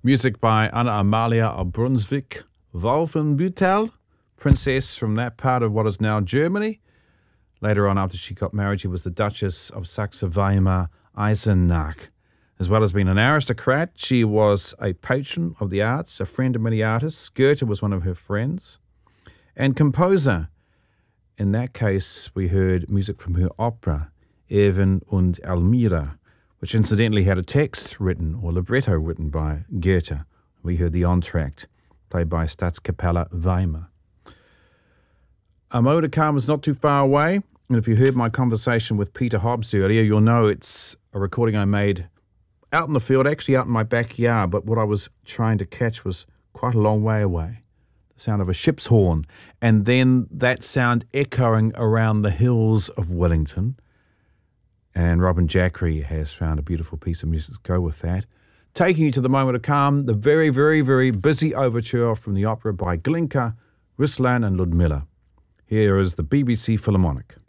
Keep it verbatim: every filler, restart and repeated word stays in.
Music by Anna Amalia of Brunswick, Wolfenbüttel, princess from that part of what is now Germany. Later on, after she got married, she was the Duchess of Saxe-Weimar-Eisenach. As well as being an aristocrat, she was a patron of the arts, a friend of many artists. Goethe was one of her friends. And composer. In that case, we heard music from her opera, Erwin und Elmira, which incidentally had a text written, or libretto written by Goethe. We heard the entr'acte, played by Staatskapelle Weimar. Amo to Come is not too far away, and if you heard my conversation with Peter Hobbs earlier, you'll know it's a recording I made out in the field, actually out in my backyard, but what I was trying to catch was quite a long way away. The sound of a ship's horn, and then that sound echoing around the hills of Wellington. And Robin Jackery has found a beautiful piece of music to go with that. Taking you to the moment of calm, the very, very, very busy overture from the opera by Glinka, Ruslan and Ludmilla. Here is the B B C Philharmonic.